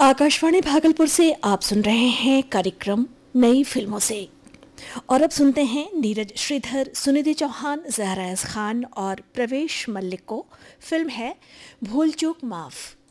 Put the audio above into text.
आकाशवाणी भागलपुर से आप सुन रहे हैं कार्यक्रम नई फिल्मों से। और अब सुनते हैं नीरज श्रीधर, सुनिधि चौहान, जहरा खान और प्रवेश मल्लिक को। फिल्म है भूल चूक माफ।